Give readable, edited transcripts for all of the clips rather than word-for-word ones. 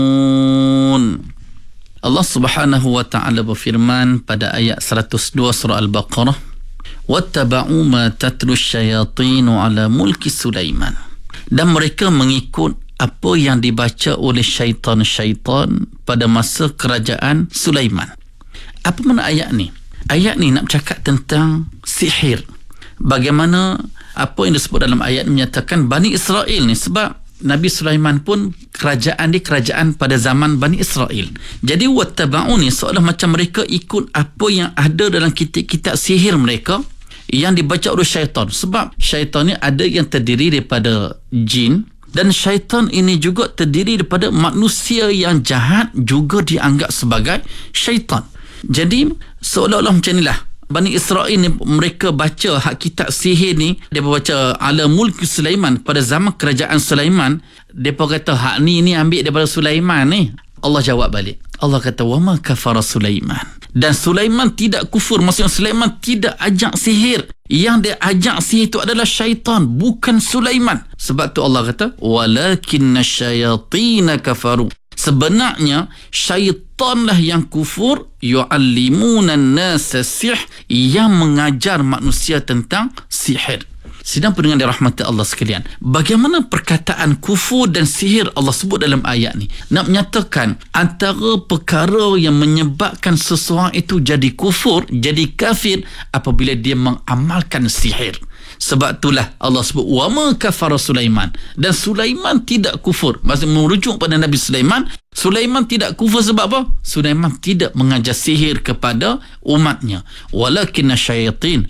Allah Subhanahu wa ta'ala berfirman pada ayat 102 surah Al-Baqarah, wattaba'u ma tatlu syayatinu ala mulki Sulaiman, dan mereka mengikut apa yang dibaca oleh syaitan-syaitan pada masa kerajaan Sulaiman. Apa makna ayat ni? Ayat ni nak bercakap tentang sihir. Bagaimana apa yang disebut dalam ayat menyatakan Bani Israel ni, sebab Nabi Sulaiman pun kerajaan dia kerajaan pada zaman Bani Israel. Jadi wattaba'u ni seolah macam mereka ikut apa yang ada dalam kitab-kitab sihir mereka yang dibaca oleh syaitan. Sebab syaitan ni ada yang terdiri daripada jin, dan syaitan ini juga terdiri daripada manusia yang jahat juga dianggap sebagai syaitan. Jadi seolah-olah macam inilah Bani Israel ni, mereka baca hak kitab sihir ni, mereka baca ala mulki Sulaiman pada zaman kerajaan Sulaiman. Mereka kata hak ni ambil daripada Sulaiman ni. Allah jawab balik. Allah kata wa ma kafara Sulaiman, dan Sulaiman tidak kufur. Maksudnya Sulaiman tidak ajak sihir. Yang dia ajak sihir itu adalah syaitan, bukan Sulaiman. Sebab tu Allah kata walakinna syayatina kafaru, sebenarnya syaitanlah yang kufur, yu'allimuna an-nasa sihr, yang mengajar manusia tentang sihir. Sidang pendengar dirahmati Allah sekalian, bagaimana perkataan kufur dan sihir Allah sebut dalam ayat ni nak menyatakan antara perkara yang menyebabkan seseorang itu jadi kufur, jadi kafir, apabila dia mengamalkan sihir. Sebab itulah Allah sebut wa ma kafara Sulaiman, dan Sulaiman tidak kufur. Maksudnya merujuk pada Nabi Sulaiman. Sulaiman tidak kufur sebab apa? Sulaiman tidak mengajar sihir kepada umatnya. Walakinna syaitan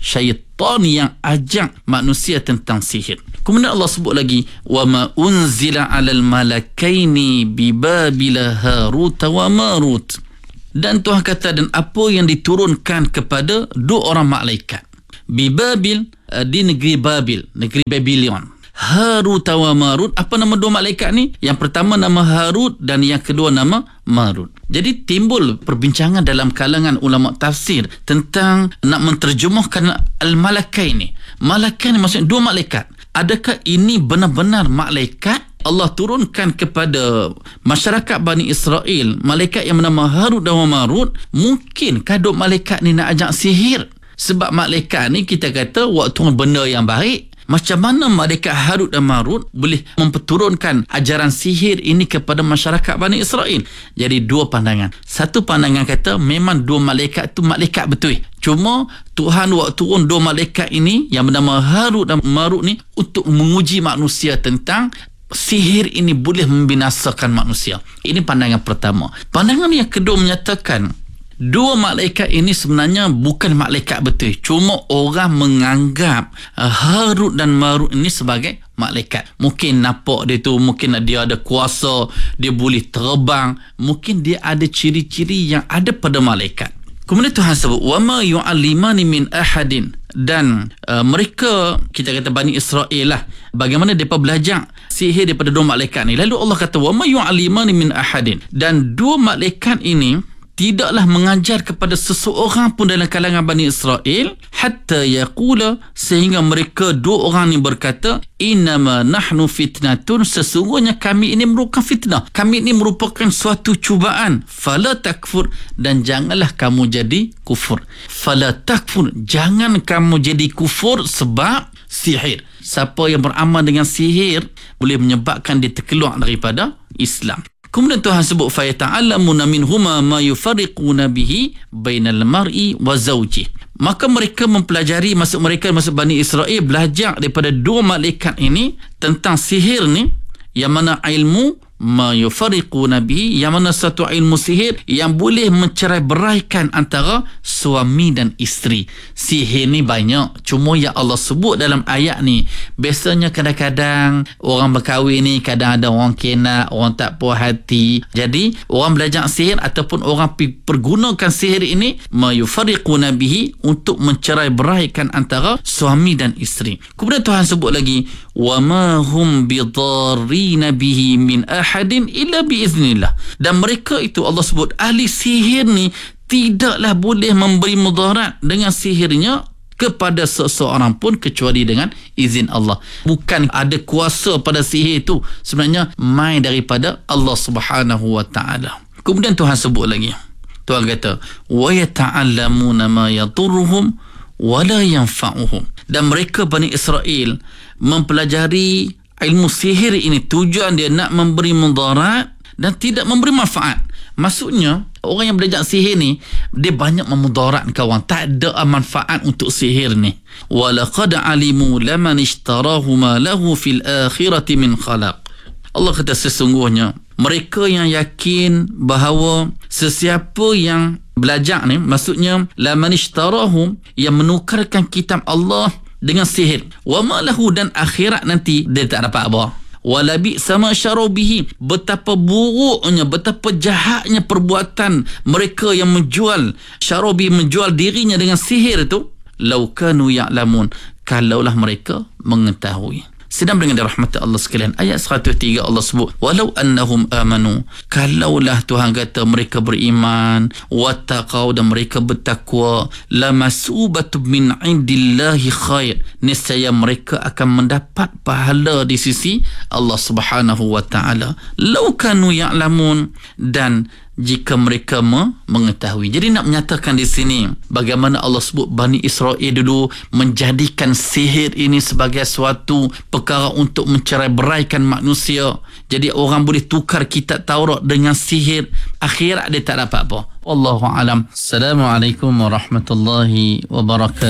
yang ajak manusia tentang sihir. Kemudian Allah sebut lagi wa ma unzila 'alal malakaini bi babila Harut wa Marut, dan Tuhan kata dan apa yang diturunkan kepada dua orang malaikat bi Babil, di negeri Babil, negeri Babylon. Harut wa Marut. Apa nama dua malaikat ni? Yang pertama nama Harut dan yang kedua nama Marut. Jadi timbul perbincangan dalam kalangan ulama tafsir tentang nak menterjemahkan al-malakain ni. Malakain ni maksudnya dua malaikat. Adakah ini benar-benar malaikat Allah turunkan kepada masyarakat Bani Israel, malaikat yang bernama Harut dan Marut? Mungkinkah dua malaikat ni nak ajak sihir? Sebab malaikat ni kita kata waktu benda yang baik. Macam mana malaikat Harut dan Marut boleh memperturunkan ajaran sihir ini kepada masyarakat Bani Israel? Jadi dua pandangan. Satu pandangan kata memang dua malaikat tu malaikat betul. Cuma Tuhan waktu turun dua malaikat ini yang bernama Harut dan Marut ni untuk menguji manusia tentang sihir ini boleh membinasakan manusia. Ini pandangan pertama. Pandangan yang kedua menyatakan dua malaikat ini sebenarnya bukan malaikat betul. Cuma orang menganggap Harut dan Marut ini sebagai malaikat. Mungkin nampak dia tu, mungkin dia ada kuasa, dia boleh terbang, mungkin dia ada ciri-ciri yang ada pada malaikat. Kemudian Tuhan sebut wa ma yu'allimani min ahadin, dan mereka, kita kata Bani Israel lah, bagaimana mereka belajar sihir daripada dua malaikat ni. Lalu Allah kata wa ma yu'allimani min ahadin, dan dua malaikat ini tidaklah mengajar kepada seseorang pun dalam kalangan Bani Israel hatta yaqula, sehingga mereka dua orang ni berkata innama nahnu fitnatun, sesungguhnya kami ini merupakan fitnah, kami ini merupakan suatu cubaan, fala takfur, dan janganlah kamu jadi kufur. Fala takfur, jangan kamu jadi kufur sebab sihir. Siapa yang beramal dengan sihir boleh menyebabkan dia terkeluar daripada Islam. Kemudian Tuhan sebut fayata'allamuna minhuma ma yufarriquna bihi bainal mar'i wa zawjih. Maka mereka mempelajari, masuk Bani Israel belajar daripada dua malaikat ini tentang sihir ni, yang mana ilmu ma yufarriquna bihi, yang mana satu ilmu sihir yang boleh mencerai-beraikan antara suami dan isteri. Sihir ni banyak, cuma yang Allah sebut dalam ayat ni, biasanya kadang-kadang orang berkahwin ni kadang ada orang kena, orang tak puas hati. Jadi orang belajar sihir ataupun orang pergunakan sihir ini ma yufarriquna bihi untuk mencerai-beraikan antara suami dan isteri. Kemudian Tuhan sebut lagi wa ma hum bidarrina bihi min ahadin illa biiznillah, dan mereka itu Allah sebut ahli sihir ni tidaklah boleh memberi mudarat dengan sihirnya kepada seseorang pun kecuali dengan izin Allah. Bukan ada kuasa pada sihir itu, sebenarnya mai daripada Allah Subhanahu wa taala. Kemudian Tuhan sebut lagi. Tuhan kata, wa yata'allamuna ma yadurruhum wa la yanfa'uhum. Dan mereka Bani Israel mempelajari ilmu sihir ini, tujuan dia nak memberi mudarat dan tidak memberi manfaat. Maksudnya orang yang belajar sihir ni dia banyak memudaratkan orang, tak ada manfaat untuk sihir ni. Walaqad alimu laman ishtarahu ma lahu fil akhirati min khalaq. Allah kata sesungguhnya mereka yang yakin bahawa sesiapa yang belajar ni, maksudnya laman ishtarahu, yang menukarkan kitab Allah dengan sihir, wa ma lahu, dan akhirat nanti dia tak dapat apa. Walabi sama syarobihi, betapa buruknya, betapa jahatnya perbuatan mereka yang menjual syarobi, menjual dirinya dengan sihir itu. Laukanu ya'lamun, kalaulah mereka mengetahui. Sedang dengan rahmat Allah sekalian, ayat 103 Allah sebut walau annahum amanu, kalaulah Tuhan kata mereka beriman, wattaqau, dan mereka bertakwa, lamasubatu min indillahi khair, niscaya mereka akan mendapat pahala di sisi Allah Subhanahu wa taala. Lau kanu ya'lamun, dan jika mereka mengetahui. Jadi nak menyatakan di sini bagaimana Allah sebut Bani Israel dulu menjadikan sihir ini sebagai suatu perkara untuk mencerai-beraikan manusia. Jadi orang boleh tukar kitab Taurat dengan sihir, akhirat dia tak dapat apa. Wallahu alam. Assalamualaikum warahmatullahi wabarakatuh.